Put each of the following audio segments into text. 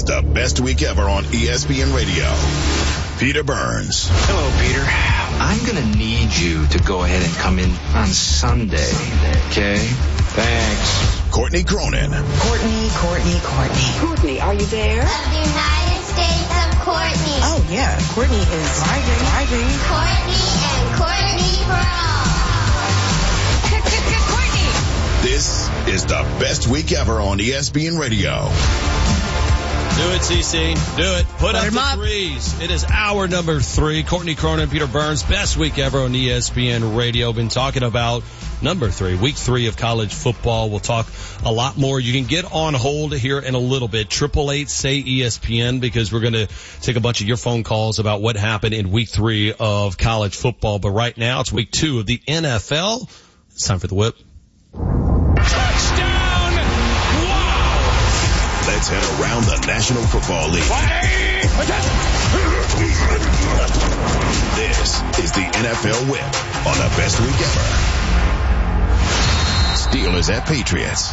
the best week ever on ESPN Radio. Peter Burns. Hello, Peter. I'm going to need you to go ahead and come in on Sunday. Okay? Thanks. Courtney Cronin. Courtney. Courtney, are you there? Of the United States of Courtney. Oh, yeah. Courtney is driving. Courtney and Courtney for all. Courtney! This is the best week ever on ESPN Radio. Do it, CC. Do it. Put up the threes. It is hour number 3. Courtney Cronin, Peter Burns, best week ever on ESPN Radio. Been talking about number 3, week 3 of college football. We'll talk a lot more. You can get on hold here in a little bit. 888-SAY-ESPN, because we're going to take a bunch of your phone calls about what happened in week 3 of college football. But right now, it's week 2 of the NFL. It's time for the whip. Touchdown! Wow! Let's head around the National Football League. This is the NFL Whip on the best week ever. Steelers at Patriots.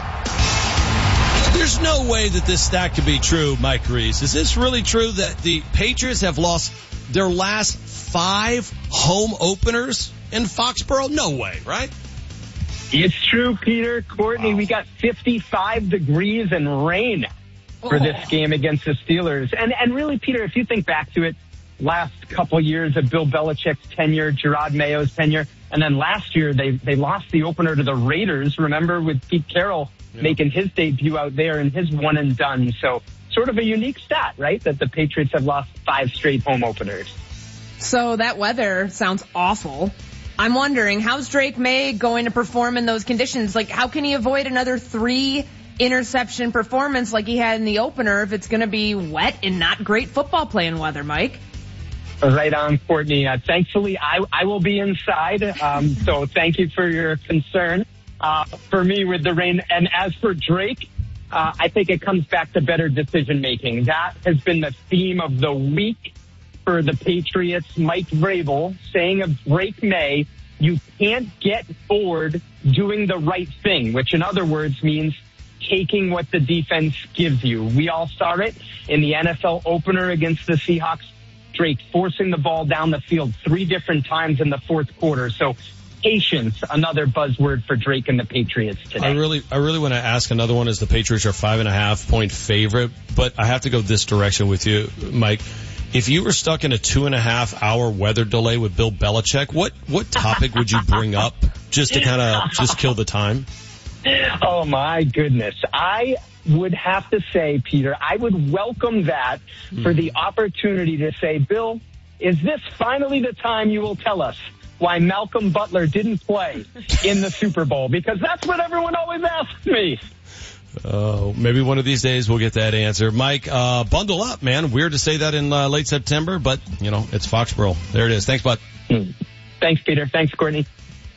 There's no way that this stat could be true, Mike Reese. Is this really true that the Patriots have lost their last 5 home openers in Foxborough? No way, right? It's true, Peter. Courtney, we got 55 degrees and rain for this game against the Steelers. And really, Peter, if you think back to it, last couple years of Bill Belichick's tenure, Gerard Mayo's tenure, and then last year they lost the opener to the Raiders, remember, with Pete Carroll making his debut out there and his one and done. So sort of a unique stat, right, that the Patriots have lost 5 straight home openers. So that weather sounds awful. I'm wondering, how's Drake May going to perform in those conditions? Like, how can he avoid another 3 interception performance like he had in the opener if it's going to be wet and not great football playing weather, Mike? Right on, Courtney. Thankfully, I will be inside, so thank you for your concern for me with the rain. And as for Drake, I think it comes back to better decision-making. That has been the theme of the week for the Patriots. Mike Vrabel saying of Drake May, you can't get bored doing the right thing, which in other words means taking what the defense gives you. We all saw it in the NFL opener against the Seahawks. Drake forcing the ball down the field 3 different times in the fourth quarter. So patience, another buzzword for Drake and the Patriots today. I really want to ask another one, as the Patriots are 5.5-point favorite, but I have to go this direction with you, Mike. If you were stuck in a 2.5-hour weather delay with Bill Belichick, what topic would you bring up just to kind of just kill the time? Oh, my goodness. I would have to say, Peter, I would welcome that for the opportunity to say, Bill, is this finally the time you will tell us why Malcolm Butler didn't play in the Super Bowl? Because that's what everyone always asks me. Oh, maybe one of these days we'll get that answer. Mike, bundle up, man. Weird to say that in late September, but, you know, it's Foxborough. There it is. Thanks, bud. Thanks, Peter. Thanks, Courtney.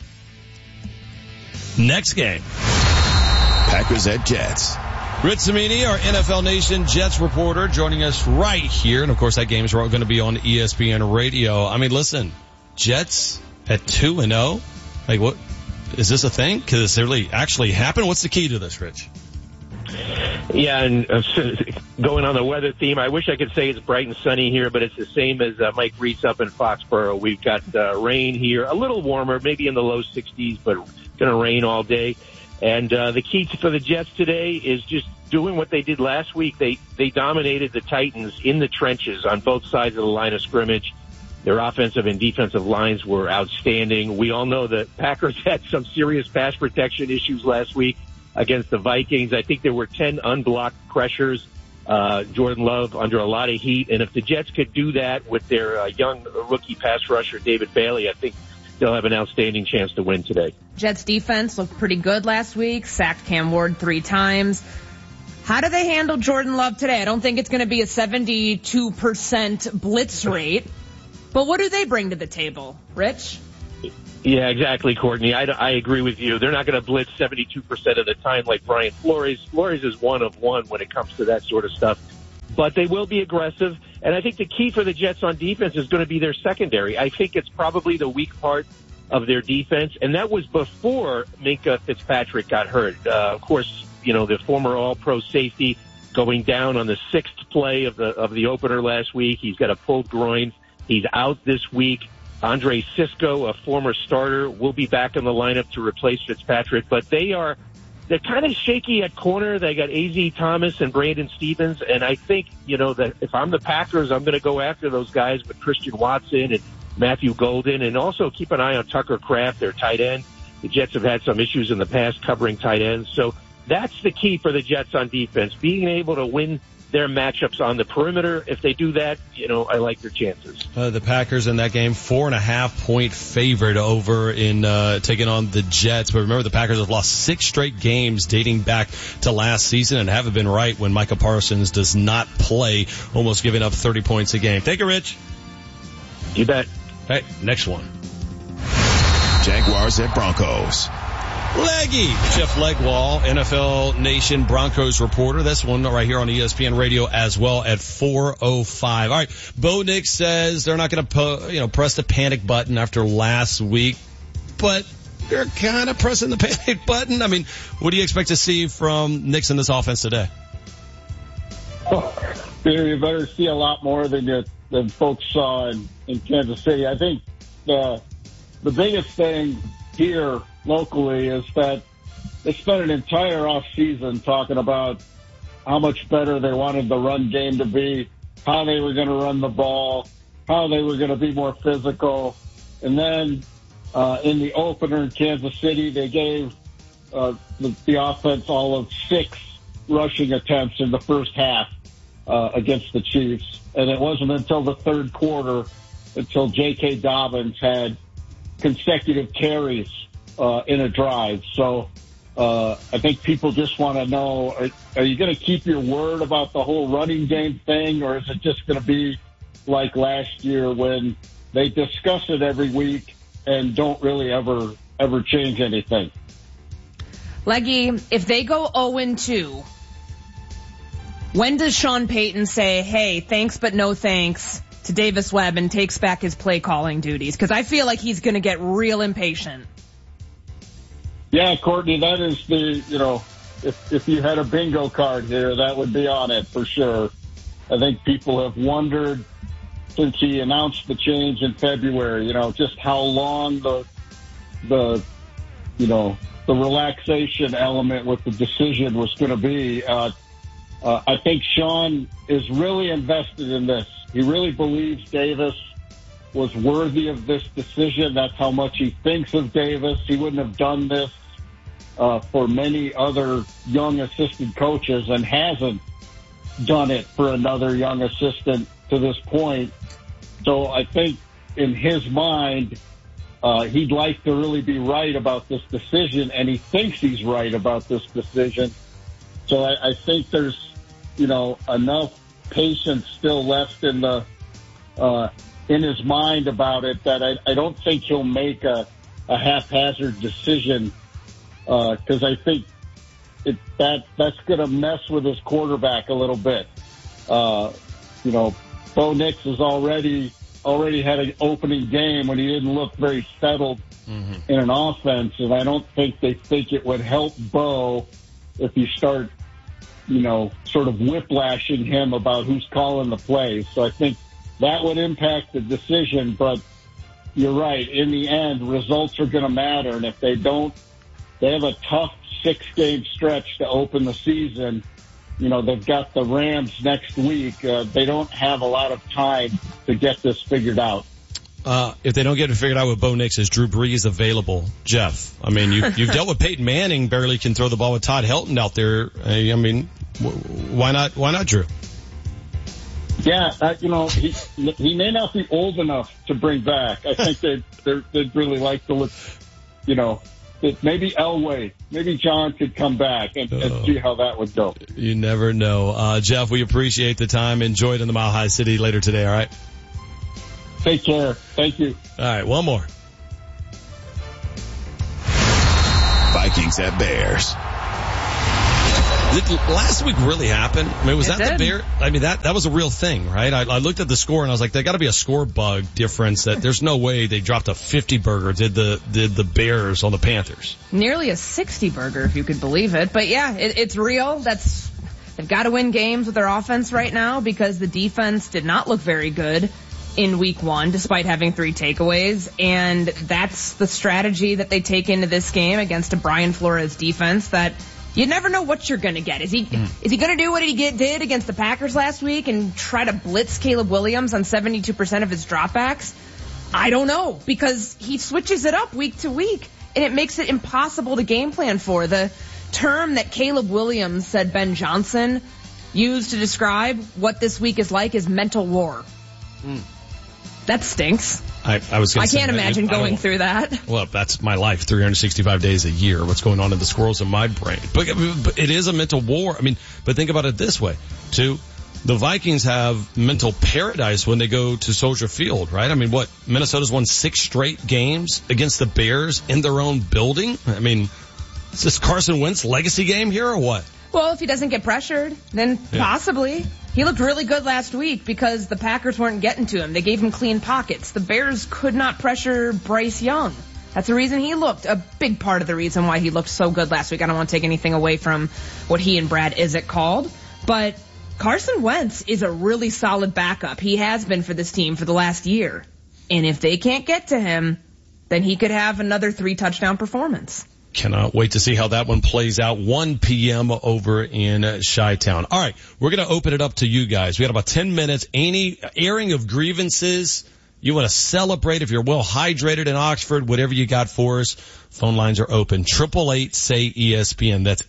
Next game. Packers at Jets. Rich Cimini, our NFL Nation Jets reporter, joining us right here. And, of course, that game is going to be on ESPN Radio. I mean, listen, Jets at 2-0? Like, what? Is this a thing? Could this really actually happen? What's the key to this, Rich? Yeah, and going on the weather theme, I wish I could say it's bright and sunny here, but it's the same as Mike Reese up in Foxborough. We've got rain here, a little warmer, maybe in the low 60s, but going to rain all day. And the key for the Jets today is just doing what they did last week. They dominated the Titans in the trenches on both sides of the line of scrimmage. Their offensive and defensive lines were outstanding. We all know that Packers had some serious pass protection issues last week against the Vikings. I think there were 10 unblocked pressures. Jordan Love under a lot of heat. And if the Jets could do that with their young rookie pass rusher, David Bailey, I think they'll have an outstanding chance to win today. Jets defense looked pretty good last week, sacked Cam Ward 3 times. How do they handle Jordan Love today? I don't think it's going to be a 72% blitz rate. But what do they bring to the table, Rich? Yeah, exactly, Courtney. I agree with you. They're not going to blitz 72% of the time like Brian Flores. Flores is one of one when it comes to that sort of stuff. But they will be aggressive. And I think the key for the Jets on defense is going to be their secondary. I think it's probably the weak part of their defense. And that was before Minkah Fitzpatrick got hurt. Of course, you know, the former All-Pro safety going down on the 6th play of the opener last week. He's got a pulled groin. He's out this week. Andre Cisco, a former starter, will be back in the lineup to replace Fitzpatrick, but they're kind of shaky at corner. They got A.Z. Thomas and Brandon Stevens, and I think, that if I'm the Packers, I'm going to go after those guys with Christian Watson and Matthew Golden, and also keep an eye on Tucker Kraft, their tight end. The Jets have had some issues in the past covering tight ends, so that's the key for the Jets on defense, being able to win their matchups on the perimeter. If they do that, I like their chances. The Packers in that game, 4.5-point favorite over in taking on the Jets. But remember, the Packers have lost 6 straight games dating back to last season and haven't been right when Micah Parsons does not play, almost giving up 30 points a game. Thank you, Rich. You bet. Hey, next one. Jaguars at Broncos. Leggy, Jeff Legwall, NFL Nation Broncos reporter. This one right here on ESPN Radio as well at 4:05. All right, Bo Nix says they're not going to press the panic button after last week, but they're kind of pressing the panic button. I mean, what do you expect to see from Nix in this offense today? You better see a lot more than folks saw in Kansas City. I think the biggest thing here locally is that they spent an entire off season talking about how much better they wanted the run game to be, how they were going to run the ball, how they were going to be more physical. And then in the opener in Kansas City, they gave the offense all of 6 rushing attempts in the first half against the Chiefs. And it wasn't until the third quarter until J.K. Dobbins had consecutive carries in a drive. So I think people just want to know, are you going to keep your word about the whole running game thing, or is it just going to be like last year when they discuss it every week and don't really ever change anything? Leggy, if they go 0-2, when does Sean Payton say, hey, thanks but no thanks to Davis Webb and takes back his play calling duties? Because I feel like he's going to get real impatient. Yeah, Courtney, that is if you had a bingo card here, that would be on it for sure. I think people have wondered since he announced the change in February, just how long the relaxation element with the decision was going to be. I think Sean is really invested in this. He really believes Davis was worthy of this decision. That's how much he thinks of Davis. He wouldn't have done this for many other young assistant coaches and hasn't done it for another young assistant to this point. So I think in his mind, he'd like to really be right about this decision, and he thinks he's right about this decision. So I think there's, enough patience still left in his mind about it that I don't think he'll make a haphazard decision, because I think that's going to mess with his quarterback a little bit. Bo Nix has already had an opening game when he didn't look very settled in an offense, and I don't think they think it would help Bo if you start, sort of whiplashing him about who's calling the plays. So I think that would impact the decision, but you're right. In the end, results are going to matter, and if they don't, they have a tough 6-game stretch to open the season. They've got the Rams next week. They don't have a lot of time to get this figured out. If they don't get it figured out with Bo Nix, is Drew Brees available, Jeff? I mean, you've dealt with Peyton Manning, barely can throw the ball with Todd Helton out there. I mean, why not Drew? Yeah, he may not be old enough to bring back. I think they'd really like to look, maybe Elway, maybe John could come back and see how that would go. You never know. Jeff, we appreciate the time. Enjoy it in the Mile High City later today, all right? Take care. Thank you. All right, one more. Vikings at Bears. Did last week really happen? I mean, was that the Bear? I mean, that was a real thing, right? I looked at the score and I was like, there got to be a score bug difference that there's no way they dropped a 50 burger. Did the Bears on the Panthers? Nearly a 60 burger, if you could believe it. But yeah, it's real. That's They've got to win games with their offense right now because the defense did not look very good in week 1 despite having 3 takeaways. And that's the strategy that they take into this game against a Brian Flores defense that you never know what you're going to get. Is he going to do what he did against the Packers last week and try to blitz Caleb Williams on 72% of his dropbacks? I don't know, because he switches it up week to week, and it makes it impossible to game plan for. The term that Caleb Williams said Ben Johnson used to describe what this week is like is mental war. That stinks. I can't imagine going through that. Well, that's my life, 365 days a year. What's going on in the squirrels in my brain? But it is a mental war. I mean, but think about it this way, too. The Vikings have mental paradise when they go to Soldier Field, right? I mean, Minnesota's won 6 straight games against the Bears in their own building? I mean, is this Carson Wentz legacy game here or what? Well, if he doesn't get pressured, then possibly. He looked really good last week because the Packers weren't getting to him. They gave him clean pockets. The Bears could not pressure Bryce Young. That's the reason he looked, a big part of the reason why he looked so good last week. I don't want to take anything away from what he and Brad Izzett called, but Carson Wentz is a really solid backup. He has been for this team for the last year. And if they can't get to him, then he could have another 3-touchdown performance. Cannot wait to see how that one plays out. 1 p.m. over in Chi-Town. All right, we're going to open it up to you guys. We got about 10 minutes. Any airing of grievances you want to celebrate, if you're well hydrated in Oxford, whatever you got for us, phone lines are open. 888-SAY-ESPN. That's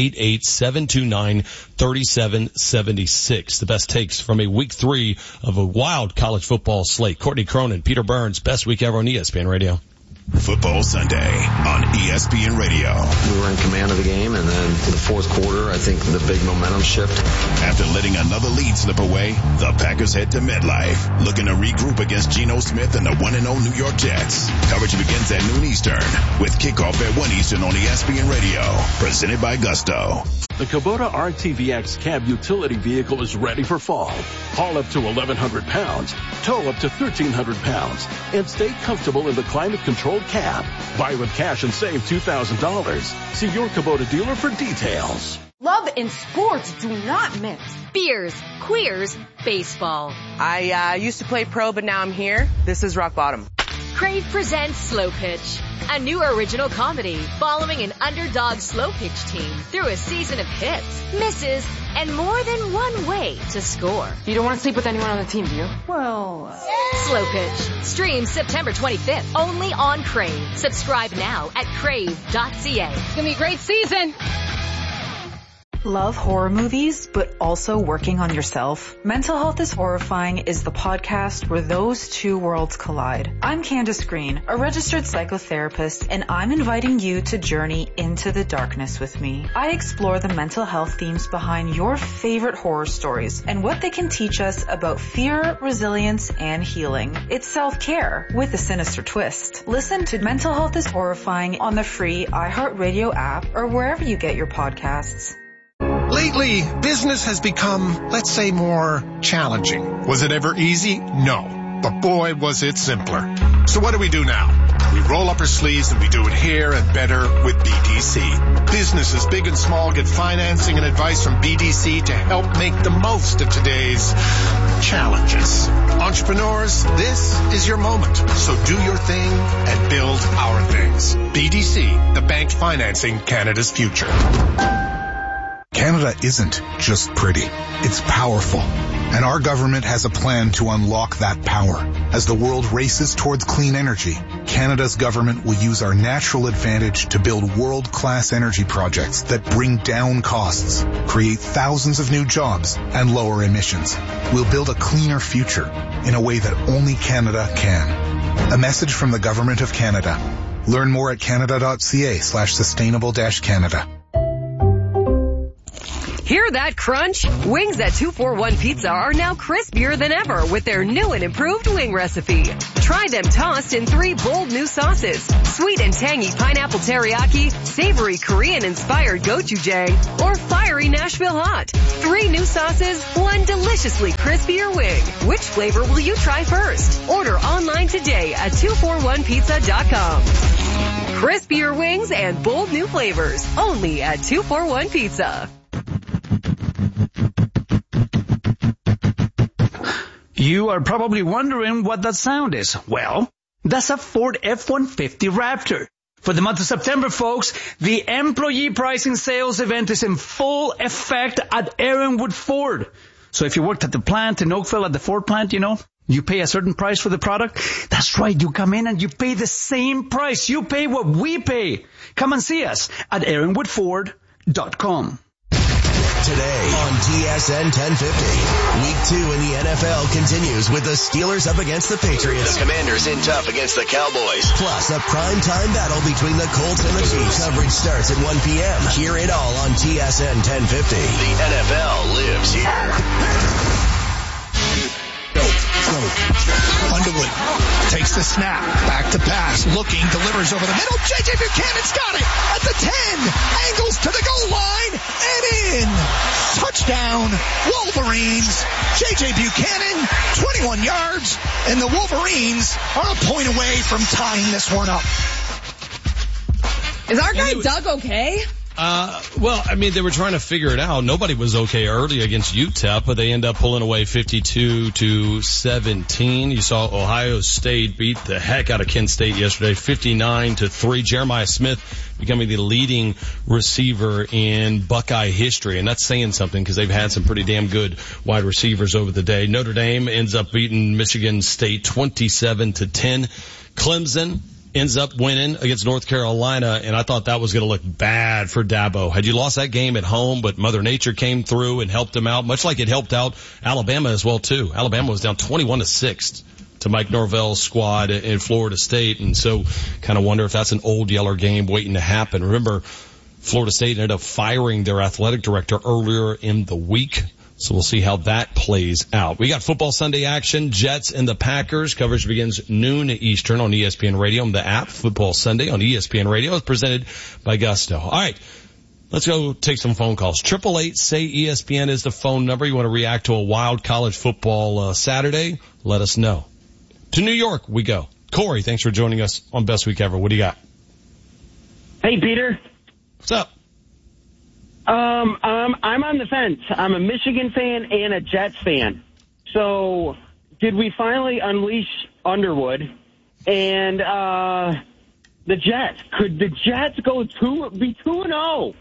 888-729-3776. The best takes from a week 3 of a wild college football slate. Courtney Cronin, Peter Burns, best week ever on ESPN Radio. Football Sunday on ESPN Radio. We were in command of the game, and then in the fourth quarter, I think the big momentum shift. After letting another lead slip away, the Packers head to MetLife, looking to regroup against Geno Smith and the 1-0 New York Jets. Coverage begins at noon Eastern, with kickoff at 1 Eastern on ESPN Radio, presented by Gusto. The Kubota RTVX cab utility vehicle is ready for fall. Haul up to 1,100 pounds, tow up to 1,300 pounds, and stay comfortable in the climate-controlled cab. Buy with cash and save $2,000. See your Kubota dealer for details. Love and sports do not mix. Beers, queers, baseball. I used to play pro, but now I'm here. This is rock bottom. Crave presents Slow Pitch, a new original comedy following an underdog slow pitch team through a season of hits, misses, and more than one way to score. You don't want to sleep with anyone on the team, do you? Well... Slow Pitch. Streams September 25th, only on Crave. Subscribe now at crave.ca. It's going to be a great season. Love horror movies, but also working on yourself? Mental Health is Horrifying is the podcast where those two worlds collide. I'm Candace Green, a registered psychotherapist, and I'm inviting you to journey into the darkness with me. I explore the mental health themes behind your favorite horror stories and what they can teach us about fear, resilience, and healing. It's self-care with a sinister twist. Listen to Mental Health is Horrifying on the free iHeartRadio app or wherever you get your podcasts. Lately, business has become, let's say, more challenging. Was it ever easy? No. But boy, was it simpler. So what do we do now? We roll up our sleeves and we do it here and better with BDC. Businesses big and small get financing and advice from BDC to help make the most of today's challenges. Entrepreneurs, this is your moment. So do your thing and build our things. BDC, the bank financing Canada's future. Canada isn't just pretty, it's powerful. And our government has a plan to unlock that power. As the world races towards clean energy, Canada's government will use our natural advantage to build world-class energy projects that bring down costs, create thousands of new jobs, and lower emissions. We'll build a cleaner future in a way that only Canada can. A message from the Government of Canada. Learn more at canada.ca/sustainable-Canada. Hear that crunch? Wings at 241 Pizza are now crispier than ever with their new and improved wing recipe. Try them tossed in 3 bold new sauces: sweet and tangy pineapple teriyaki, savory Korean-inspired gochujang, or fiery Nashville hot. 3 new sauces, 1 deliciously crispier wing. Which flavor will you try first? Order online today at 241pizza.com. Crispier wings and bold new flavors, only at 241 Pizza. You are probably wondering what that sound is. Well, that's a Ford F-150 Raptor. For the month of September, folks, the employee pricing sales event is in full effect at Aaronwood Ford. So if you worked at the plant in Oakville at the Ford plant, you pay a certain price for the product. That's right. You come in and you pay the same price. You pay what we pay. Come and see us at AaronwoodFord.com. Today on TSN 1050, Week 2 in the NFL continues with the Steelers up against the Patriots. The Commanders in tough against the Cowboys. Plus, a primetime battle between the Colts and the Chiefs. Coverage starts at 1 p.m. Hear it all on TSN 1050. The NFL lives here. Underwood takes the snap, back to pass, looking, delivers over the middle. J.J. Buchanan's got it at the 10, angles to the goal line, and in. Touchdown, Wolverines. J.J. Buchanan, 21 yards, and the Wolverines are a point away from tying this one up. Is our guy Doug okay? Well, I mean, they were trying to figure it out. Nobody was okay early against UTEP, but they end up pulling away 52-17. You saw Ohio State beat the heck out of Kent State yesterday, 59-3. Jeremiah Smith becoming the leading receiver in Buckeye history, and that's saying something because they've had some pretty damn good wide receivers over the day. Notre Dame ends up beating Michigan State 27-10. Clemson ends up winning against North Carolina, and I thought that was going to look bad for Dabo. Had you lost that game at home, but Mother Nature came through and helped him out, much like it helped out Alabama as well, too. Alabama was down 21-6 to Mike Norvell's squad in Florida State, and so kind of wonder if that's an old Yeller game waiting to happen. Remember, Florida State ended up firing their athletic director earlier in the week. So we'll see how that plays out. We got football Sunday action, Jets and the Packers. Coverage begins noon Eastern on ESPN Radio and the app. Football Sunday on ESPN Radio is presented by Gusto. All right, let's go take some phone calls. 888-SAY-ESPN is the phone number. You want to react to a wild college football Saturday? Let us know. To New York we go. Corey, thanks for joining us on Best Week Ever. What do you got? Hey, Peter. What's up? I'm on the fence. I'm a Michigan fan and a Jets fan. So, did we finally unleash Underwood and the Jets? Could the Jets be 2-0?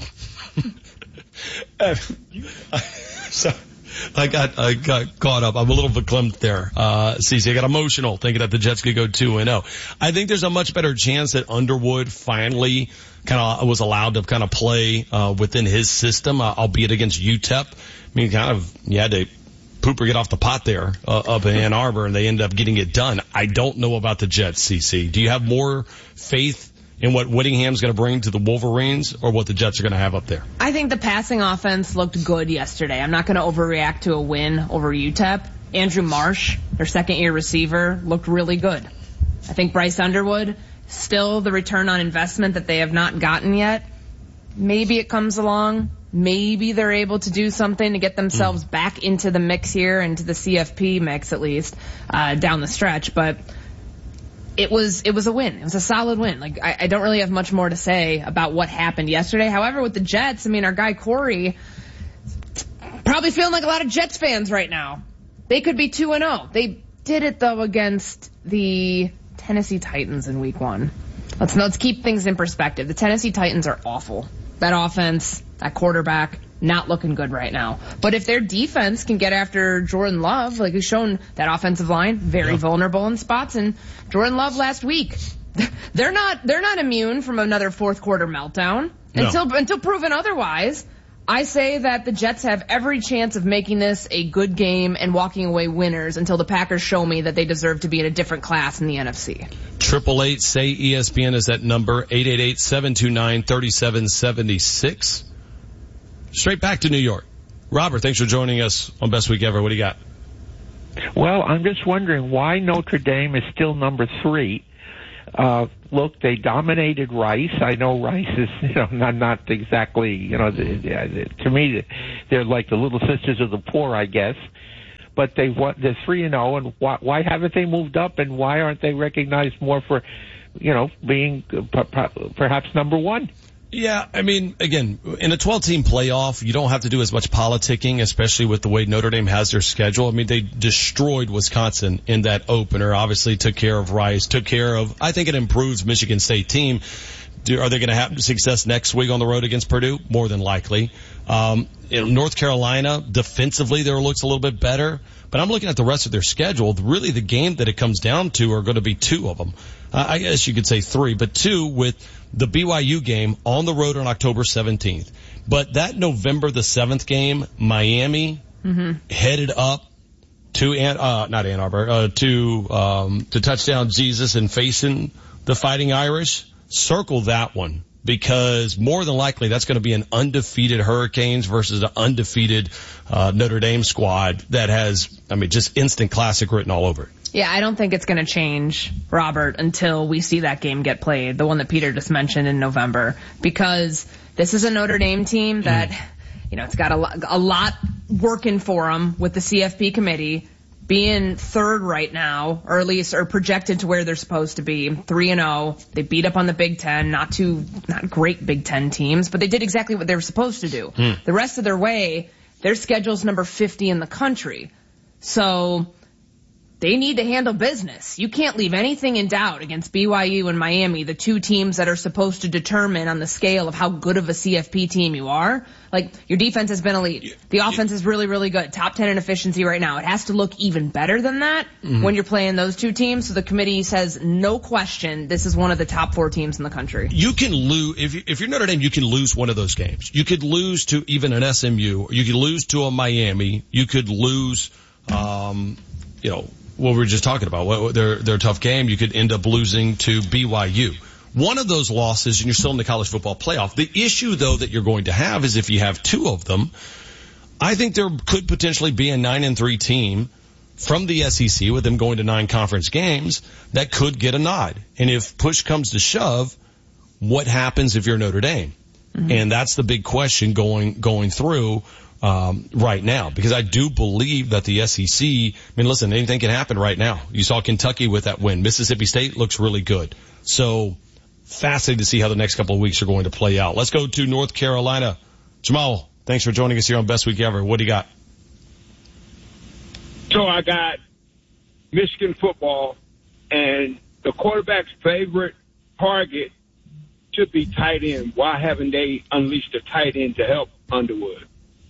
So I got caught up. I'm a little verklempt there. Cece, I got emotional thinking that the Jets could go 2-0. I think there's a much better chance that Underwood finally kind of was allowed to kind of play within his system, albeit against UTEP. I mean, you had to poop or get off the pot there up in Ann Arbor, and they ended up getting it done. I don't know about the Jets, CC. Do you have more faith in what Whittingham's going to bring to the Wolverines or what the Jets are going to have up there? I think the passing offense looked good yesterday. I'm not going to overreact to a win over UTEP. Andrew Marsh, their second-year receiver, looked really good. I think Bryce Underwood, still the return on investment that they have not gotten yet. Maybe it comes along. Maybe they're able to do something to get themselves back into the mix here, into the CFP mix at least, down the stretch. But it was a win. It was a solid win. Like, I don't really have much more to say about what happened yesterday. However, with the Jets, I mean, our guy Corey probably feeling like a lot of Jets fans right now. They could be 2-0. They did it though against the Tennessee Titans in week 1. Let's keep things in perspective. The Tennessee Titans are awful. That offense, that quarterback, not looking good right now. But if their defense can get after Jordan Love, like he's shown that offensive line, very vulnerable in spots, and Jordan Love last week, they're not immune from another fourth quarter meltdown until proven otherwise. I say that the Jets have every chance of making this a good game and walking away winners until the Packers show me that they deserve to be in a different class in the NFC. 888-SAY-ESPN is that number, 888-729-3776. Straight back to New York. Robert, thanks for joining us on Best Week Ever. What do you got? Well, I'm just wondering why Notre Dame is still number 3. Look, they dominated Rice. I know Rice is, not exactly, to me, they're like the little sisters of the poor, I guess. But they're 3-0, and why haven't they moved up, and why aren't they recognized more for, being perhaps number 1? Yeah, I mean, again, in a 12-team playoff, you don't have to do as much politicking, especially with the way Notre Dame has their schedule. I mean, they destroyed Wisconsin in that opener, obviously took care of Rice, I think it improves Michigan State team. Are they going to have success next week on the road against Purdue? More than likely. North Carolina, defensively, there looks a little bit better. But I'm looking at the rest of their schedule. Really, the game that it comes down to are going to be two of them. I guess you could say three, but two with the BYU game on the road on October 17th. But that November the 7th game, Miami headed up to not Ann Arbor, to touchdown Jesus and facing the Fighting Irish. Circle that one, because more than likely that's going to be an undefeated Hurricanes versus an undefeated Notre Dame squad that has, just instant classic written all over it. Yeah, I don't think it's going to change, Robert, until we see that game get played, the one that Peter just mentioned in November, because this is a Notre Dame team that, it's got a lot working for them with the CFP committee. Being third right now, or at least are projected to where they're supposed to be, 3-0. They beat up on the Big Ten, not great Big Ten teams, but they did exactly what they were supposed to do. The rest of their way, their schedule's number 50 in the country. So they need to handle business. You can't leave anything in doubt against BYU and Miami, the two teams that are supposed to determine on the scale of how good of a CFP team you are. Like, your defense has been elite. The offense is really, really good. Top 10 in efficiency right now. It has to look even better than that when you're playing those two teams. So the committee says, no question, this is one of the top 4 teams in the country. You can lose, if you're Notre Dame, you can lose one of those games. You could lose to even an SMU. You could lose to a Miami. You could lose, what we were just talking about, their tough game. You could end up losing to BYU. One of those losses, and you're still in the college football playoff. The issue, though, that you're going to have is if you have two of them, I think there could potentially be a 9-3 team from the SEC with them going to 9 conference games that could get a nod. And if push comes to shove, what happens if you're Notre Dame? And that's the big question going through right now, because I do believe that the SEC, listen, anything can happen right now. You saw Kentucky with that win. Mississippi State looks really good. So fascinated to see how the next couple of weeks are going to play out. Let's go to North Carolina. Jamal, thanks for joining us here on Best Week Ever. What do you got? So I got Michigan football, and the quarterback's favorite target should be tight end. Why haven't they unleashed a tight end to help Underwood?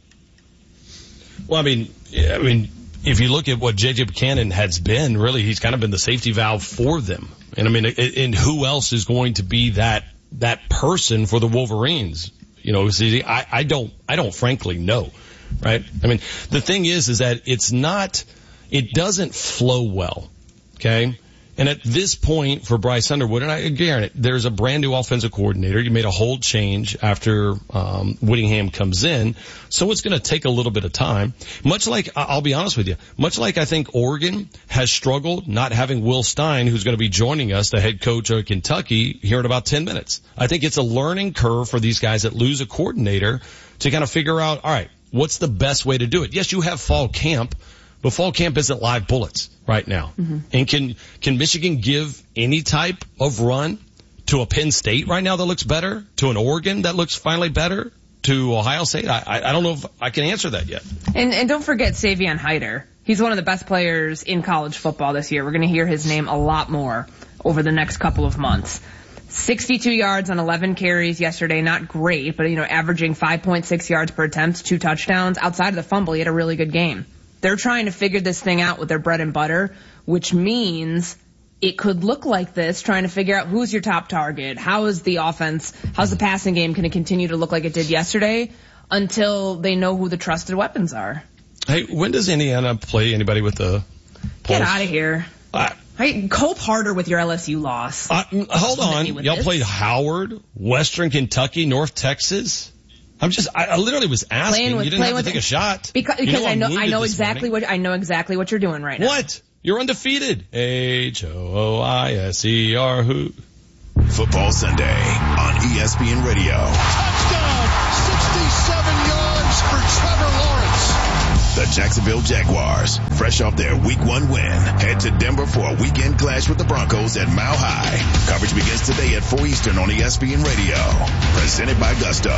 Well, if you look at what J.J. Buchanan has been, really, he's kind of been the safety valve for them. And and who else is going to be that person for the Wolverines? I don't frankly know, right? The thing is that it doesn't flow well, okay? And at this point for Bryce Underwood, and I guarantee there's a brand new offensive coordinator. You made a whole change after Whittingham comes in, so it's going to take a little bit of time. Much like, I'll be honest with you, much like I think Oregon has struggled not having Will Stein, who's going to be joining us, the head coach of Kentucky, here in about 10 minutes. I think it's a learning curve for these guys that lose a coordinator to kind of figure out, all right, what's the best way to do it? Yes, you have fall camp, but fall camp isn't live bullets right now. And can Michigan give any type of run to a Penn State right now that looks better, to an Oregon that looks finally better, to Ohio State? I don't know if I can answer that yet. And don't forget Savion Hyder. He's one of the best players in college football this year. We're going to hear his name a lot more over the next couple of months. 62 yards on 11 carries yesterday, not great, but averaging 5.6 yards per attempt, 2 touchdowns. Outside of the fumble, he had a really good game. They're trying to figure this thing out with their bread and butter, which means it could look like this, trying to figure out who's your top target, how's the passing game going to continue to look like it did yesterday, until they know who the trusted weapons are. Hey, when does Indiana play anybody with the Get out of here. Cope harder with your LSU loss. Hold on. Y'all played Howard, Western Kentucky, North Texas? I literally was asking. You didn't have to take a shot. Because I know exactly what you're doing right now. What? You're undefeated. HOOISER who? Football Sunday on ESPN Radio. Touchdown! 67 yards for Trevor Lawrence. The the Jacksonville Jaguars. Fresh off their Week 1 win, head to Denver for a weekend clash with the Broncos at Mile High. Coverage begins today at 4 Eastern on ESPN Radio. Presented by Gusto.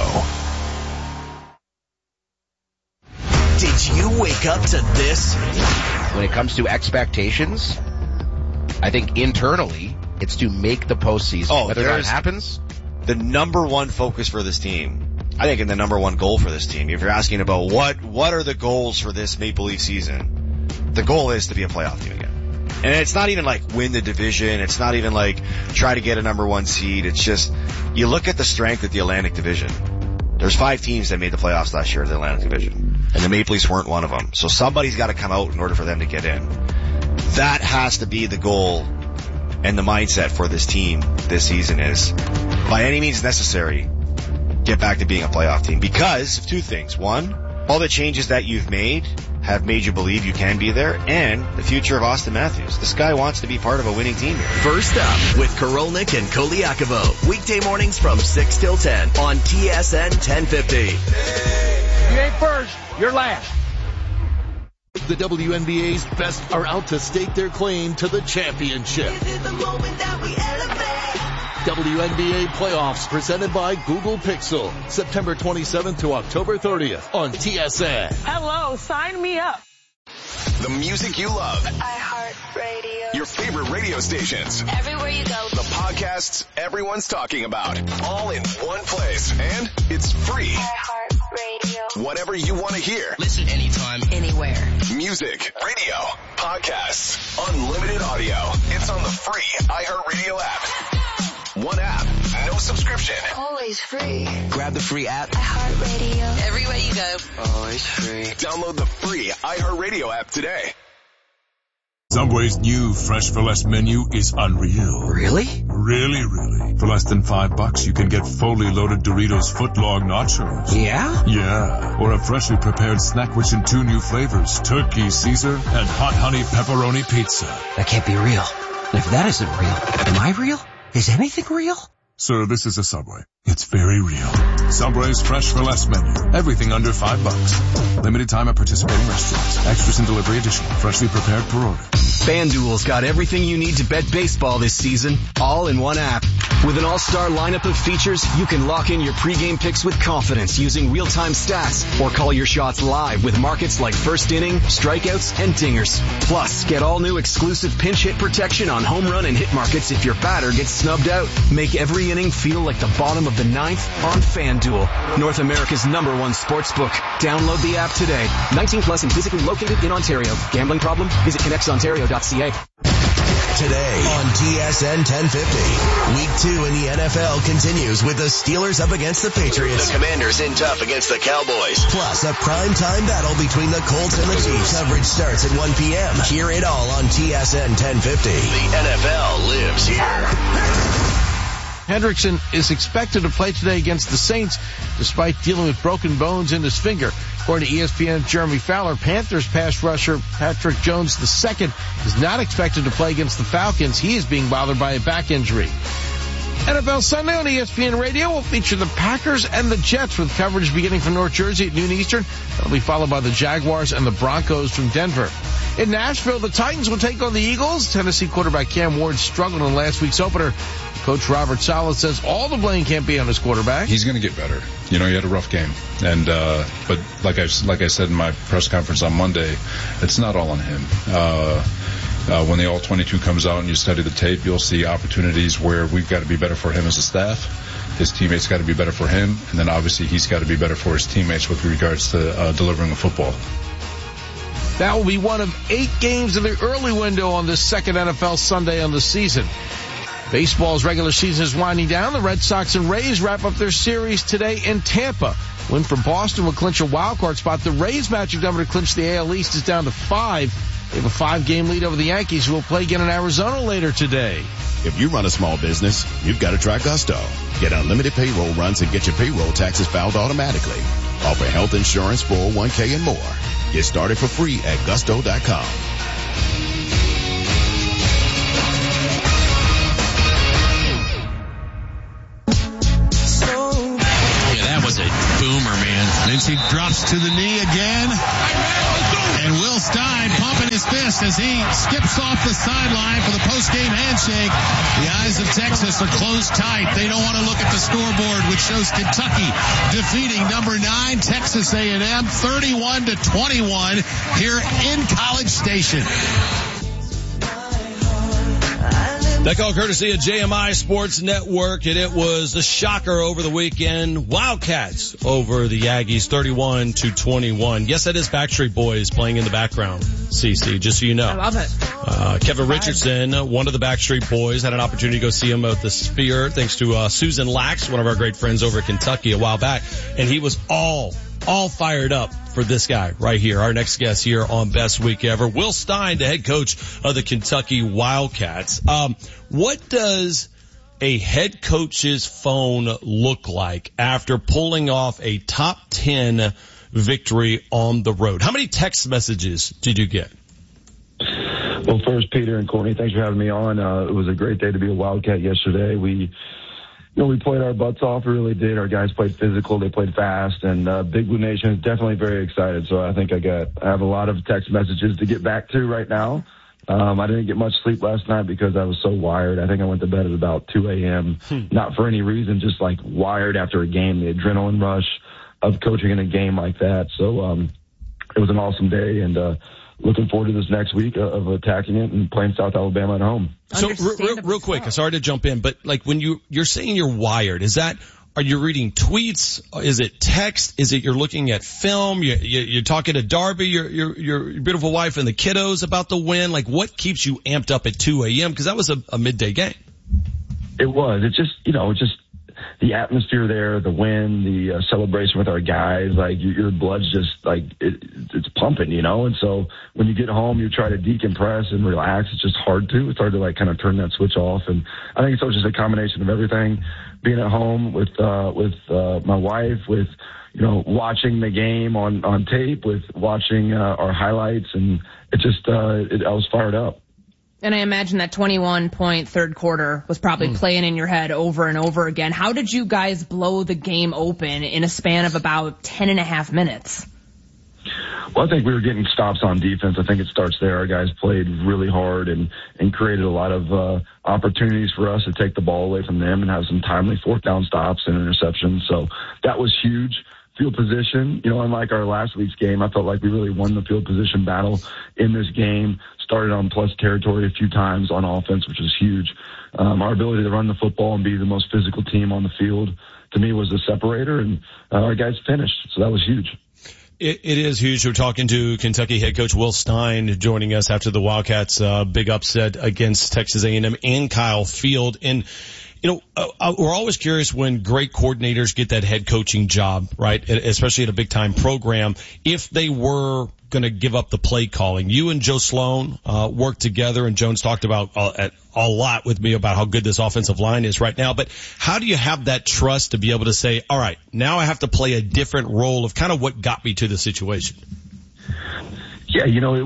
Did you wake up to this? When it comes to expectations, I think internally it's to make the postseason. Whether that happens, the number one focus for this team, I think, and the number one goal for this team, if you're asking about what are the goals for this Maple Leaf season, the goal is to be a playoff team again. And it's not even like win the division. It's not even like try to get a number one seed. It's just, you look at the strength of the Atlantic Division. There's 5 teams that made the playoffs last year in the Atlantic Division, and the Maple Leafs weren't one of them. So somebody's got to come out in order for them to get in. That has to be the goal and the mindset for this team this season is, by any means necessary, get back to being a playoff team. Because of 2 things. 1, all the changes that you've made have made you believe you can be there, and the future of Austin Matthews. This guy wants to be part of a winning team here. First up with Korolnik and Koliakovo. Weekday mornings from 6 till 10 on TSN 1050. You ain't first, you're last. The WNBA's best are out to stake their claim to the championship. WNBA playoffs presented by Google Pixel. September 27th to October 30th on TSN. Hello, sign me up. The music you love. iHeartRadio. Your favorite radio stations. Everywhere you go. The podcasts everyone's talking about. All in one place. And it's free. iHeartRadio. Whatever you want to hear. Listen anytime, anywhere. Music, radio, podcasts, unlimited audio. It's on the free iHeartRadio app. One app, no subscription. Always free. Grab the free app. iHeartRadio. Everywhere you go. Always free. Download the free iHeartRadio app today. Subway's new Fresh for Less menu is unreal. Really? Really. For less than $5, you can get fully loaded Doritos footlong nachos. Yeah? Yeah. Or a freshly prepared snack rich in 2 new flavors, Turkey Caesar and Hot Honey Pepperoni Pizza. That can't be real. If that isn't real, am I real? Is anything real? Sir, this is a Subway. It's very real. Subway's Fresh for Less menu. Everything under $5. Limited time at participating restaurants. Extras and delivery additional. Freshly prepared per order. FanDuel's got everything you need to bet baseball this season, all in one app. With an all-star lineup of features, you can lock in your pregame picks with confidence using real-time stats or call your shots live with markets like first inning, strikeouts, and dingers. Plus, get all new exclusive pinch hit protection on home run and hit markets if your batter gets snubbed out. Make every inning feel like the bottom of the 9th on FanDuel, North America's #1 sportsbook. Download the app today. 19 plus and physically located in Ontario. Gambling problem? Visit connectsontario.ca. Today on TSN 1050. Week 2 in the NFL continues with the Steelers up against the Patriots. The Commanders in tough against the Cowboys. Plus a primetime battle between the Colts and the Chiefs. Coverage starts at 1 p.m. Hear it all on TSN 1050. The NFL lives here. Hendrickson is expected to play today against the Saints despite dealing with broken bones in his finger. According to ESPN's Jeremy Fowler, Panthers pass rusher Patrick Jones II is not expected to play against the Falcons. He is being bothered by a back injury. NFL Sunday on ESPN Radio will feature the Packers and the Jets with coverage beginning from North Jersey at noon Eastern. That'll be followed by the Jaguars and the Broncos from Denver. In Nashville, the Titans will take on the Eagles. Tennessee quarterback Cam Ward struggled in last week's opener. Coach Robert Saleh says all the blame can't be on his quarterback. He's going to get better. You know, he had a rough game. And, but like I said in my press conference on Monday, it's not all on him. When the All-22 comes out and you study the tape, you'll see opportunities where we've got to be better for him as a staff. His teammates got to be better for him. And then obviously he's got to be better for his teammates with regards to delivering a football. That will be one of 8 games in the early window on this second NFL Sunday on the season. Baseball's regular season is winding down. The Red Sox and Rays wrap up their series today in Tampa. Win for Boston will clinch a wild card spot. The Rays' magic number to clinch the AL East is down to 5. They have a 5-game lead over the Yankees, who will play again in Arizona later today. If you run a small business, you've got to try Gusto. Get unlimited payroll runs and get your payroll taxes filed automatically. Offer health insurance, 401k, and more. Get started for free at gusto.com. Was a boomer, man. Then she drops to the knee again. this as he skips off the sideline for the post-game handshake. The eyes of Texas are closed tight. They don't want to look at the scoreboard, which shows Kentucky defeating number 9 Texas A&M 31-21 here in College Station. That call courtesy of JMI Sports Network, and it was a shocker over the weekend. Wildcats over the Aggies 31-21. Yes, that is Backstreet Boys playing in the background, CC, just so you know. I love it. Kevin Richardson, one of the Backstreet Boys, had an opportunity to go see him at the Sphere thanks to Susan Lax, one of our great friends over at Kentucky a while back, and he was all fired up for this guy right here, our next guest here on Best Week Ever. Will Stein, the head coach of the Kentucky Wildcats. What does a head coach's phone look like after pulling off a top 10 victory on the road? How many text messages did you get? Well, first, Peter and Courtney, thanks for having me on. It was a great day to be a Wildcat yesterday. We played our butts off. We really did. Our guys played physical. They played fast. And Big Blue Nation is definitely very excited. So I think I have a lot of text messages to get back to right now. I didn't get much sleep last night because I was so wired. I think I went to bed at about 2 a.m. Not for any reason, just like wired after a game, the adrenaline rush of coaching in a game like that. So it was an awesome day, and looking forward to this next week of attacking it and playing South Alabama at home. So real quick, I'm sorry to jump in, but like when you're saying you're wired, are you reading tweets? Is it text? Is it you're looking at film? You're talking to Darby, your beautiful wife, and the kiddos about the win? Like, what keeps you amped up at 2 a.m.? Because that was a midday game. It was. It's just the atmosphere there, the win, the celebration with our guys. Like your blood's just like it's pumping, And so when you get home, you try to decompress and relax. It's just hard to. It's hard to like kind of turn that switch off. And I think it's just a combination of everything. Being at home with my wife, with watching the game on tape, with watching our highlights, and it just I was fired up. And I imagine that 21-point third quarter was probably playing in your head over and over again. How did you guys blow the game open in a span of about 10 and a half minutes? Well, I think we were getting stops on defense. I think it starts there. Our guys played really hard and created a lot of opportunities for us to take the ball away from them and have some timely fourth down stops and interceptions. So that was huge. Field position, unlike our last week's game, I felt like we really won the field position battle in this game. Started on plus territory a few times on offense, which was huge. Our ability to run the football and be the most physical team on the field, to me, was the separator, and our guys finished. So that was huge. It is huge. We're talking to Kentucky head coach Will Stein joining us after the Wildcats' big upset against Texas A&M and Kyle Field. And we're always curious when great coordinators get that head coaching job, right? Especially at a big time program, if they were going to give up the play calling. You and Joe Sloan worked together, and Jones talked about a lot with me about how good this offensive line is right now. But how do you have that trust to be able to say, all right, now I have to play a different role of kind of what got me to the situation? Yeah, it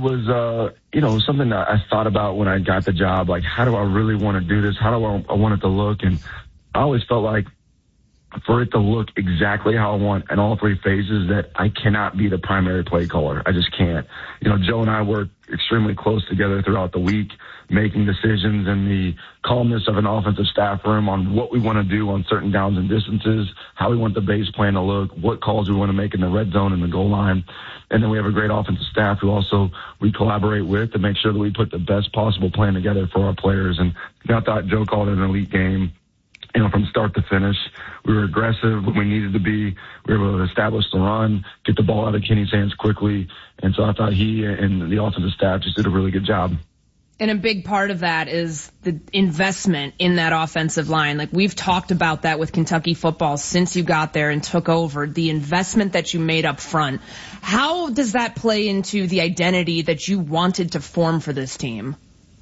was something that I thought about when I got the job. Like, how do I really want to do this? How do I want it to look? And I always felt like for it to look exactly how I want in all three phases, that I cannot be the primary play caller. I just can't. Joe and I work extremely close together throughout the week, making decisions in the calmness of an offensive staff room on what we want to do on certain downs and distances, how we want the base plan to look, what calls we want to make in the red zone and the goal line. And then we have a great offensive staff who also we collaborate with to make sure that we put the best possible plan together for our players. And I thought Joe called it an elite game. From start to finish, we were aggressive when we needed to be. We were able to establish the run, get the ball out of Kenny's hands quickly. And so I thought he and the offensive staff just did a really good job. And a big part of that is the investment in that offensive line. Like, we've talked about that with Kentucky football since you got there and took over, the investment that you made up front. How does that play into the identity that you wanted to form for this team?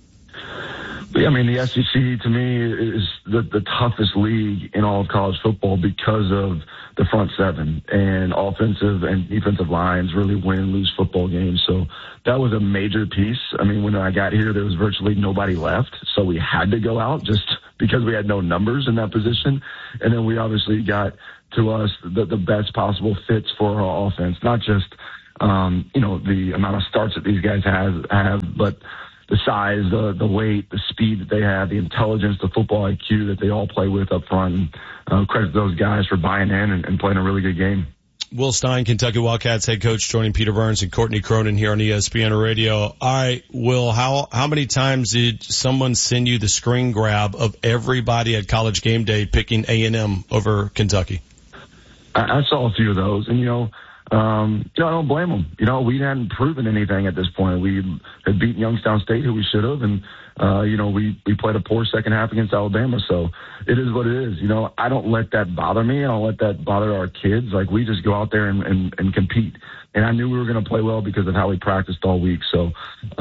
I mean, the SEC to me is the toughest league in all of college football because of the front seven, and offensive and defensive lines really win and lose football games. So that was a major piece. I mean, when I got here, there was virtually nobody left. So we had to go out just because we had no numbers in that position. And then we obviously got to us the best possible fits for our offense, not just the amount of starts that these guys have, but the size, the weight, the speed that they have, the intelligence, the football IQ that they all play with up front. Credit those guys for buying in and playing a really good game. Will Stein, Kentucky Wildcats head coach, joining Peter Burns and Courtney Cronin here on ESPN Radio. All right, Will, how many times did someone send you the screen grab of everybody at College Game Day picking A&M over Kentucky? I saw a few of those, and I don't blame them. We hadn't proven anything at this point. We had beaten Youngstown State, who we should have, and we played a poor second half against Alabama. So it is what it is. I don't let that bother me. I don't let that bother our kids. Like, we just go out there and compete. And I knew we were going to play well because of how we practiced all week. So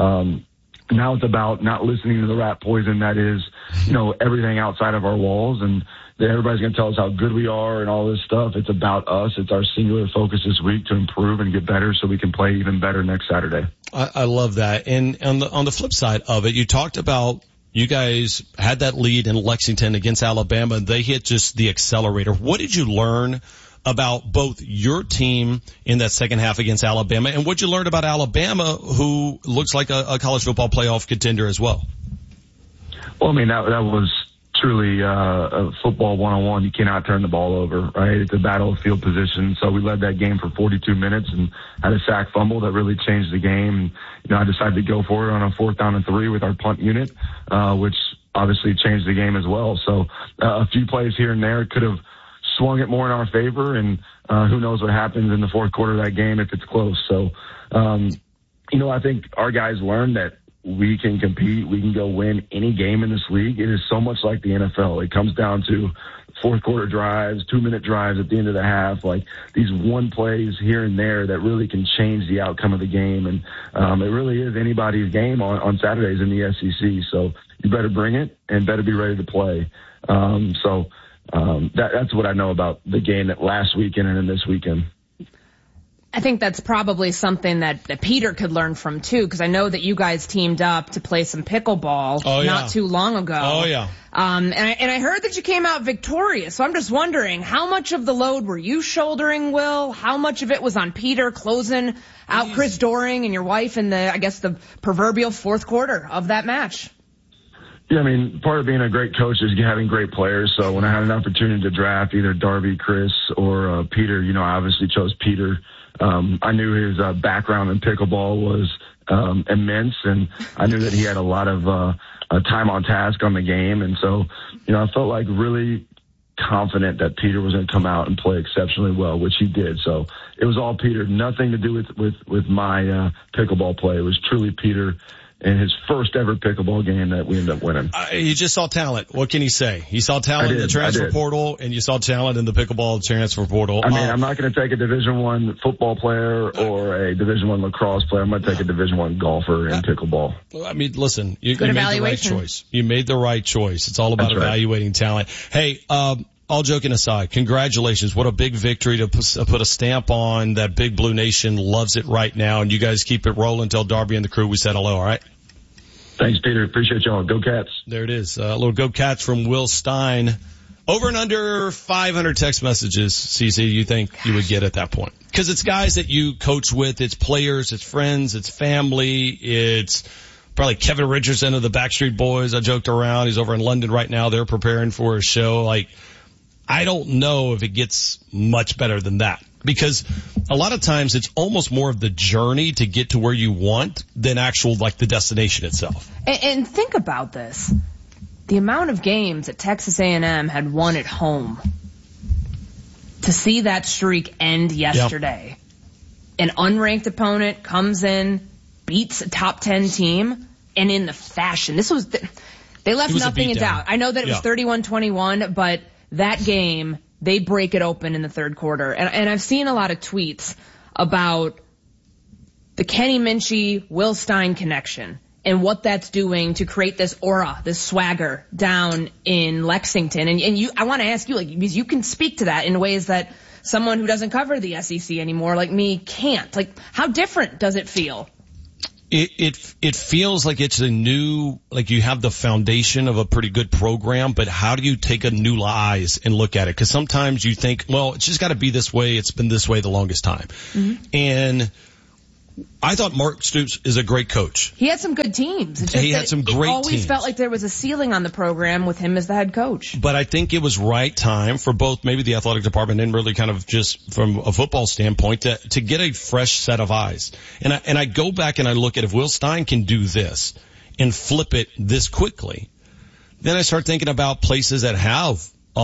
now it's about not listening to the rat poison that is, everything outside of our walls, and everybody's going to tell us how good we are and all this stuff. It's about us. It's our singular focus this week to improve and get better so we can play even better next Saturday. I love that. And on the flip side of it, you talked about you guys had that lead in Lexington against Alabama, and they hit just the accelerator. What did you learn about both your team in that second half against Alabama, and what you learned about Alabama, who looks like a college football playoff contender as well? Well, that was truly a football 101. You cannot turn the ball over, right? It's a battle of field position. So we led that game for 42 minutes and had a sack fumble that really changed the game. And, I decided to go for it on a 4th down and 3 with our punt unit, which obviously changed the game as well. So a few plays here and there could have swung it more in our favor, and who knows what happens in the fourth quarter of that game if it's close. So, I think our guys learned that we can compete. We can go win any game in this league. It is so much like the NFL. It comes down to fourth quarter drives, 2-minute drives at the end of the half, like these one plays here and there that really can change the outcome of the game. And it really is anybody's game on Saturdays in the SEC. So you better bring it and better be ready to play. That's what I know about the game that last weekend and then this weekend. I think that's probably something that Peter could learn from too, because I know that you guys teamed up to play some pickleball not too long ago. Oh yeah. And I heard that you came out victorious. So I'm just wondering, how much of the load were you shouldering, Will? How much of it was on Peter closing out Chris Doering and your wife in the proverbial fourth quarter of that match? Yeah, part of being a great coach is having great players. So when I had an opportunity to draft either Darby, Chris, or Peter, I obviously chose Peter. I knew his background in pickleball was immense, and I knew that he had a lot of time on task on the game. And so, I felt like really confident that Peter was going to come out and play exceptionally well, which he did. So it was all Peter, nothing to do with my pickleball play. It was truly Peter in his first ever pickleball game that we ended up winning. He just saw talent. What can he say? He saw talent in the transfer portal, and you saw talent in the pickleball transfer portal. I'm not going to take a Division I football player or a Division I lacrosse player. I'm going to take a Division I golfer in pickleball. Listen, you made the right choice. You made the right choice. It's all about evaluating talent. Hey, all joking aside, congratulations. What a big victory to put a stamp on that Big Blue Nation loves it right now. And you guys keep it rolling. Tell Darby and the crew we said hello, all right? Thanks, Peter. Appreciate y'all. Go Cats. There it is. A little Go Cats from Will Stein. Over and under 500 text messages, CC, you think you would get at that point? Because it's guys that you coach with. It's players. It's friends. It's family. It's probably Kevin Richardson of the Backstreet Boys. I joked around. He's over in London right now. They're preparing for a show. I don't know if it gets much better than that, because a lot of times it's almost more of the journey to get to where you want than actual the destination itself. And think about this. The amount of games that Texas A&M had won at home, to see that streak end yesterday. Yep. An unranked opponent comes in, beats a top 10 team, and in the fashion. They left nothing in doubt. I know that it was 31-21, but that game, they break it open in the third quarter. And I've seen a lot of tweets about the Kenny Minchey, Will Stein connection and what that's doing to create this aura, this swagger down in Lexington. And I want to ask you, because you can speak to that in ways that someone who doesn't cover the SEC anymore like me can't. How different does it feel? It feels like it's a new, you have the foundation of a pretty good program, but how do you take a new eyes and look at it? Because sometimes you think, well, it's just got to be this way. It's been this way the longest time. Mm-hmm. And I thought Mark Stoops is a great coach. He had some good teams. It's just he had some great teams. It always felt like there was a ceiling on the program with him as the head coach. But I think it was right time for both maybe the athletic department and really kind of just from a football standpoint to get a fresh set of eyes. And I go back and I look at if Will Stein can do this and flip it this quickly, then I start thinking about places that have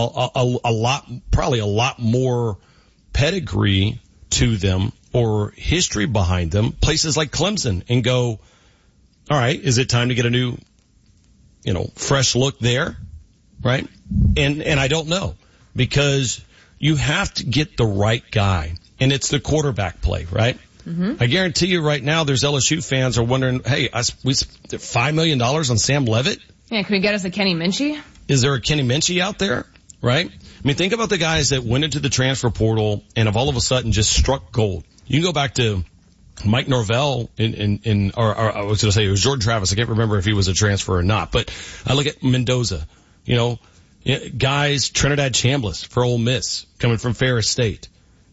probably a lot more pedigree to them or history behind them, places like Clemson, and go, all right, is it time to get a new, fresh look there? Right? And I don't know, because you have to get the right guy, and it's the quarterback play, right? Mm-hmm. I guarantee you right now there's LSU fans are wondering, hey, we spent $5 million on Sam Leavitt? Yeah, can we get us a Kenny Minchie? Is there a Kenny Minchie out there? Right? I mean, think about the guys that went into the transfer portal and have all of a sudden just struck gold. You can go back to Mike Norvell or I was going to say it was Jordan Travis. I can't remember if he was a transfer or not, but I look at Mendoza, guys, Trinidad Chambliss for Ole Miss coming from Ferris State,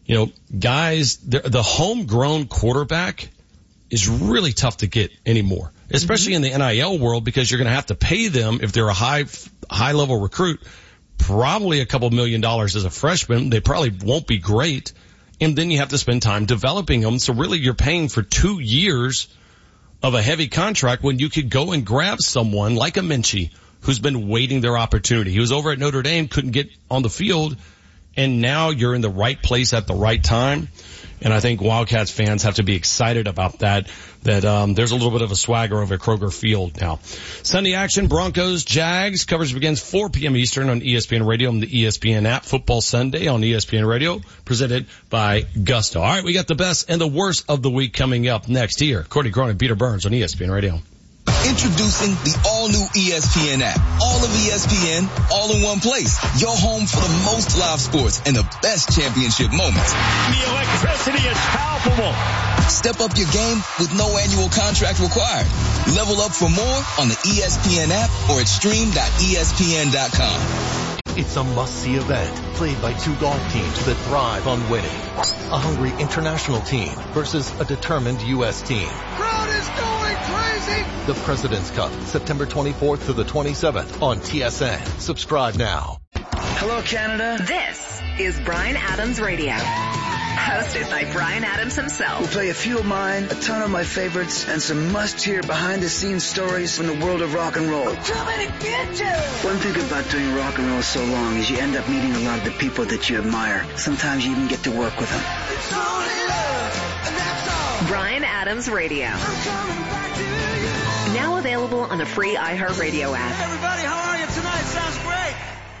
guys, the homegrown quarterback is really tough to get anymore, especially in the NIL world, because you're going to have to pay them if they're a high level recruit, probably a couple $1 million as a freshman. They probably won't be great. And then you have to spend time developing them. So really you're paying for 2 years of a heavy contract when you could go and grab someone like a Minchie who's been waiting their opportunity. He was over at Notre Dame, couldn't get on the field, and now you're in the right place at the right time. And I think Wildcats fans have to be excited about that there's a little bit of a swagger over at Kroger Field now. Sunday action, Broncos, Jags. Coverage begins 4 p.m. Eastern on ESPN Radio and the ESPN app. Football Sunday on ESPN Radio, presented by Gusto. All right, we got the best and the worst of the week coming up next here. Courtney Cronin, Peter Burns on ESPN Radio. Introducing the all-new ESPN app. All of ESPN, all in one place. Your home for the most live sports and the best championship moments. The electricity is palpable. Step up your game with no annual contract required. Level up for more on the ESPN app or at stream.espn.com. It's a must-see event played by 2 golf teams that thrive on winning. A hungry international team versus a determined U.S. team. Crowd is going crazy. The President's Cup, September 24th to the 27th on TSN. Subscribe now. Hello, Canada. This is Bryan Adams Radio. Hosted by Bryan Adams himself. We'll play a few of mine, a ton of my favorites, and some must-hear behind-the-scenes stories from the world of rock and roll. I'm coming to get you! One thing about doing rock and roll so long is you end up meeting a lot of the people that you admire. Sometimes you even get to work with them. It's only love, and that's all. Bryan Adams Radio. I'm coming back to you. Now available on the free iHeartRadio app. Hey everybody, how are you tonight? Sounds great.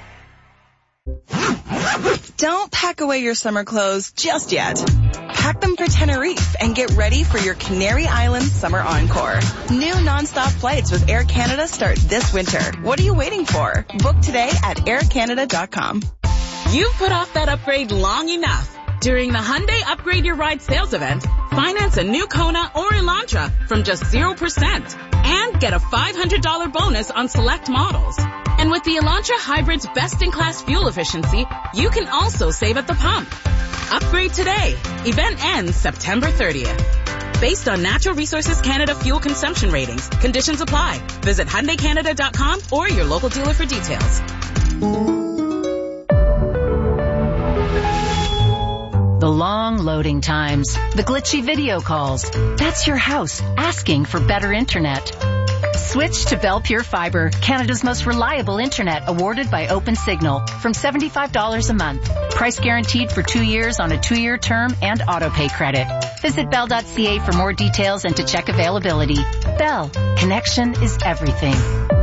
Don't pack away your summer clothes just yet. Pack them for Tenerife and get ready for your Canary Islands summer encore. New nonstop flights with Air Canada start this winter. What are you waiting for? Book today at aircanada.com. You've put off that upgrade long enough. During the Hyundai Upgrade Your Ride sales event, finance a new Kona or Elantra from just 0% and get a $500 bonus on select models. And with the Elantra Hybrid's best-in-class fuel efficiency, you can also save at the pump. Upgrade today. Event ends September 30th. Based on Natural Resources Canada fuel consumption ratings, conditions apply. Visit HyundaiCanada.com or your local dealer for details. The long loading times, the glitchy video calls. That's your house asking for better internet. Switch to Bell Pure Fiber, Canada's most reliable internet, awarded by OpenSignal, from $75 a month. Price guaranteed for 2 years on a 2-year term and auto-pay credit. Visit bell.ca for more details and to check availability. Bell, connection is everything.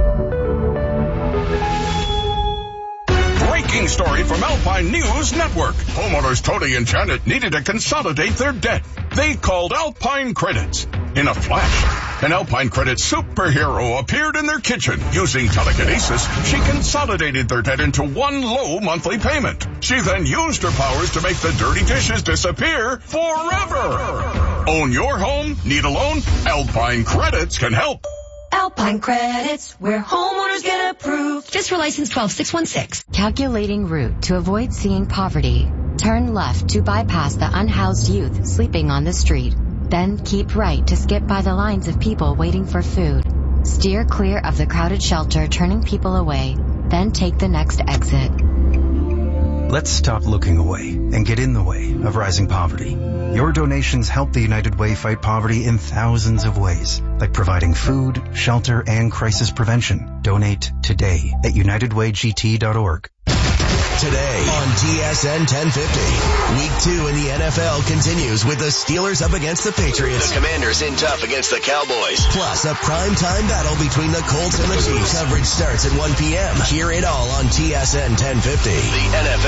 Breaking story from Alpine News Network. Homeowners Tony and Janet needed to consolidate their debt. They called Alpine Credits. In a flash, an Alpine Credit superhero appeared in their kitchen. Using telekinesis, she consolidated their debt into one low monthly payment. She then used her powers to make the dirty dishes disappear forever. Own your home? Need a loan? Alpine Credits can help. Alpine Credits, where homeowners get approved. Just for license 12616. Calculating route to avoid seeing poverty. Turn left to bypass the unhoused youth sleeping on the street. Then keep right to skip by the lines of people waiting for food. Steer clear of the crowded shelter turning people away. Then take the next exit. Let's stop looking away and get in the way of rising poverty. Your donations help the United Way fight poverty in thousands of ways, like providing food, shelter, and crisis prevention. Donate today at unitedwaygt.org. Today on TSN 1050. Week 2 in the NFL continues with the Steelers up against the Patriots. The Commanders in tough against the Cowboys. Plus a primetime battle between the Colts and the Chiefs. Coverage starts at 1 p.m. Hear it all on TSN 1050. The NFL